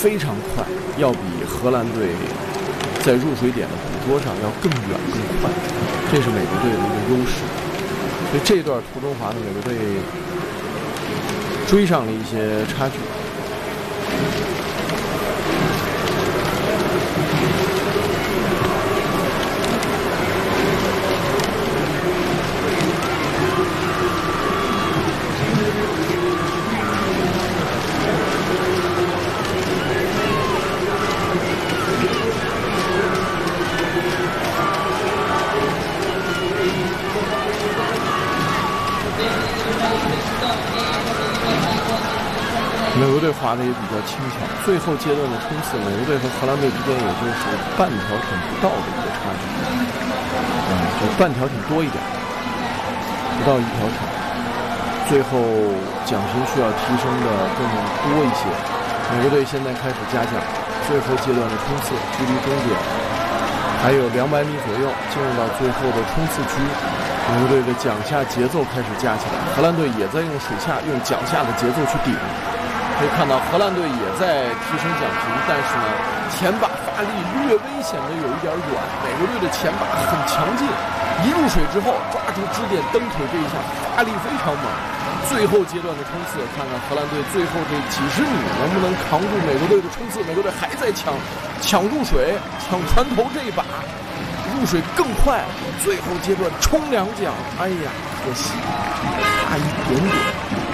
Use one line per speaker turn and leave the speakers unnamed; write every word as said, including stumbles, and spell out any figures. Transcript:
非常快，要比荷兰队在入水点的捕捉上要更远更快，这是美国队的一个优势。所以这一段途中华呢，美国队追上了一些差距。美国队滑的也比较轻巧，最后阶段的冲刺，美国队和荷兰队之间也就是半条艇不到的一个差距，啊、嗯，就半条艇多一点，不到一条艇。最后奖金需要提升的更多一些。美国队现在开始加奖，最后阶段的冲刺，距离终点还有两百米左右，进入到最后的冲刺区。美国队的脚下节奏开始加起来，荷兰队也在用水下用脚下的节奏去顶。可以看到荷兰队也在提升奖评，但是呢，前把发力略微显得有一点软。美国队的前把很强劲，一入水之后抓住支点蹬腿这一下发力非常猛。最后阶段的冲刺，看看荷兰队最后这几十米能不能扛住美国队的冲刺。美国队还在抢抢入水，抢船头这一把，入水更快。最后阶段冲两桨，哎呀，可惜差一点点。